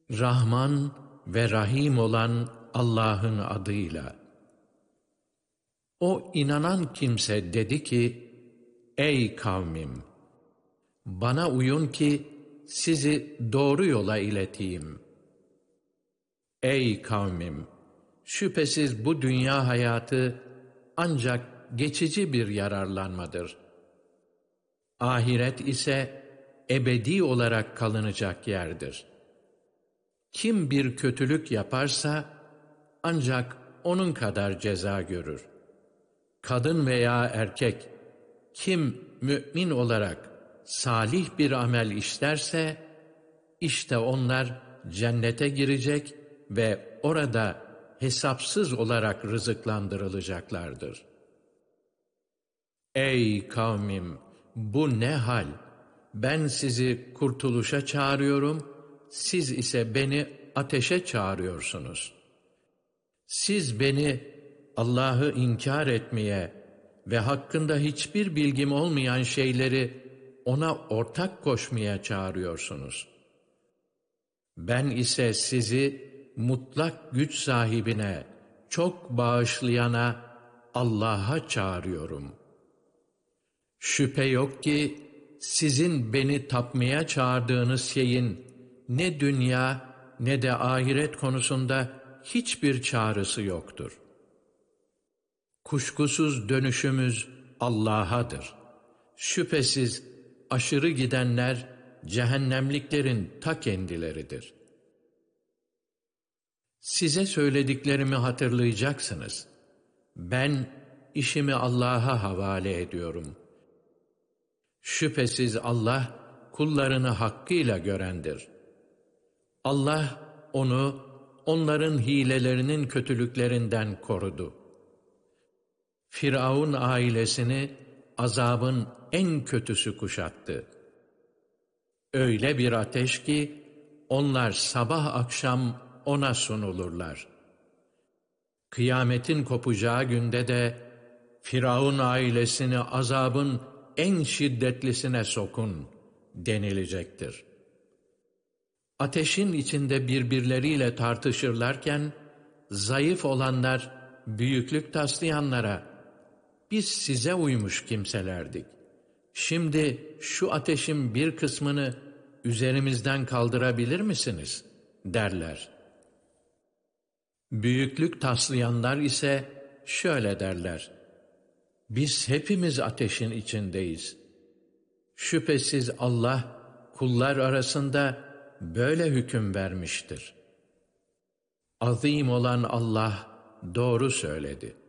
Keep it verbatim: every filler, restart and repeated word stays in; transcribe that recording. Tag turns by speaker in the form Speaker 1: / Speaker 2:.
Speaker 1: Rahman ve Rahim olan Allah'ın adıyla. O inanan kimse dedi ki, ey kavmim! Bana uyun ki sizi doğru yola ileteyim. Ey kavmim! Şüphesiz bu dünya hayatı ancak geçici bir yararlanmadır. Ahiret ise ebedi olarak kalınacak yerdir. Kim bir kötülük yaparsa ancak onun kadar ceza görür. Kadın veya erkek, kim mümin olarak salih bir amel işlerse, işte onlar cennete girecek ve orada hesapsız olarak rızıklandırılacaklardır. Ey kavmim! Bu ne hal? Ben sizi kurtuluşa çağırıyorum, siz ise beni ateşe çağırıyorsunuz. Siz beni Allah'ı inkar etmeye ve hakkında hiçbir bilgim olmayan şeyleri ona ortak koşmaya çağırıyorsunuz. Ben ise sizi mutlak güç sahibine, çok bağışlayana, Allah'a çağırıyorum. Şüphe yok ki sizin beni tapmaya çağırdığınız şeyin ne dünya ne de ahiret konusunda hiçbir çağrısı yoktur. Kuşkusuz dönüşümüz Allah'adır. Şüphesiz aşırı gidenler cehennemliklerin ta kendileridir. Size söylediklerimi hatırlayacaksınız. Ben işimi Allah'a havale ediyorum. Şüphesiz Allah kullarını hakkıyla görendir. Allah onu onların hilelerinin kötülüklerinden korudu. Firavun ailesini azabın en kötüsü kuşattı. Öyle bir ateş ki onlar sabah akşam ona sunulurlar. Kıyametin kopacağı günde de Firavun ailesini azabın en şiddetlisine sokun denilecektir. Ateşin içinde birbirleriyle tartışırlarken zayıf olanlar büyüklük taslayanlara biz size uymuş kimselerdik. Şimdi şu ateşin bir kısmını üzerimizden kaldırabilir misiniz? derler. Büyüklük taslayanlar ise şöyle derler. Biz hepimiz ateşin içindeyiz. Şüphesiz Allah kullar arasında böyle hüküm vermiştir. Azim olan Allah doğru söyledi.